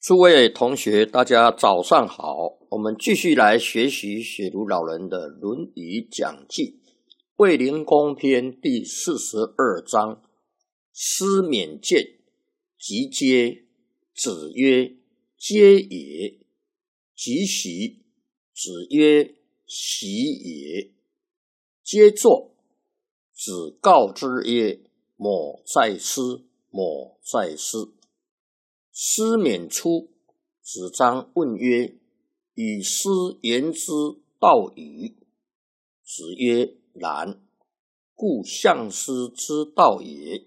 诸位同学，大家早上好。我们继续来学习雪庐老人的《论语讲记》卫灵公篇第42章。师免见，即嗟。子曰：嗟也。即习。子曰：习也。嗟作。子告之曰：某在师，某在师。师免出，子张问曰：与师言之道与？子曰：然，故相师之道也。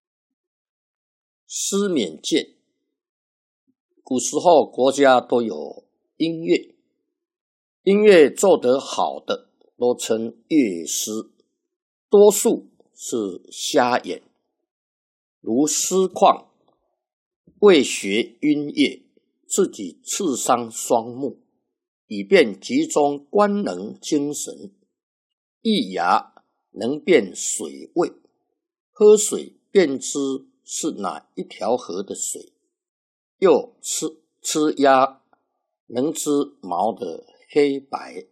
师免见。古时候国家都有音乐，音乐做得好的都称乐师，多数是瞎眼，如师旷为学音乐，自己刺伤双目，以便集中观能精神。一牙能辨水味，喝水便知是哪一条河的水，又吃鸭能知毛的黑白。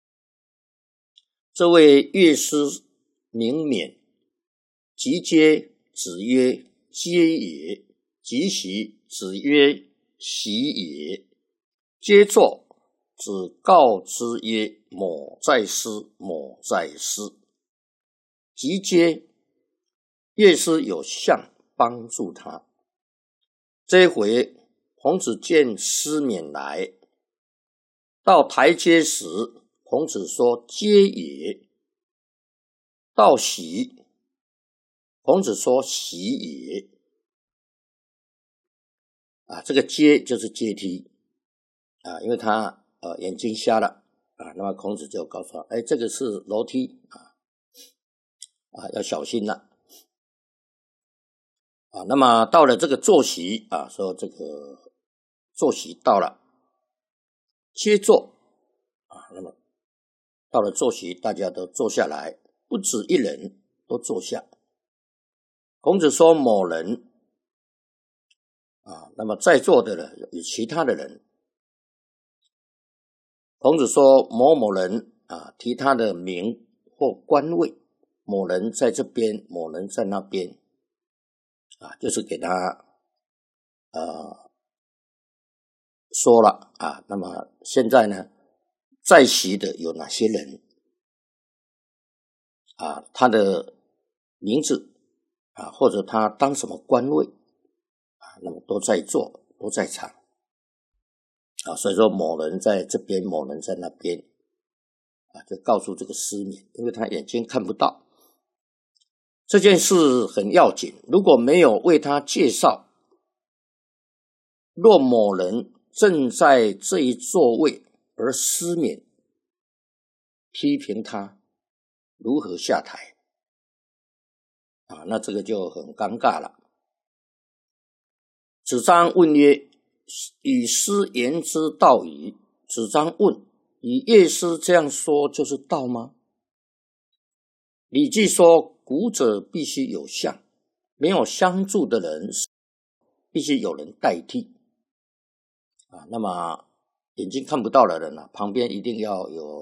这位乐师名免，即嗟。子曰：嗟也。即习。子曰：习也。嗟作。子告之曰：某在师，某在师。即嗟。乐师有相帮助他。这一回孔子见师免来，到台阶时，孔子说嗟也。到习，孔子说习也。这个阶就是阶梯因为他眼睛瞎了那么孔子就告诉他，这个是楼梯要小心了那么到了这个坐席说这个坐席到了，嗟坐那么到了坐席，大家都坐下来，不止一人都坐下。孔子说某人那么在座的人有其他的人，孔子说某某人提他的名或官位，某人在这边，某人在那边就是给他说了那么现在呢，在席的有哪些人他的名字或者他当什么官位那么都在座，都在场所以说某人在这边，某人在那边就告诉这个师免，因为他眼睛看不到。这件事很要紧，如果没有为他介绍，若某人正在这一座位，而师免批评他，如何下台那这个就很尴尬了。子张问曰：与师言之道与？子张问：以乐师这样说就是道吗？礼记说：古者必须有相，没有相助的人必须有人代替那么眼睛看不到的人旁边一定要有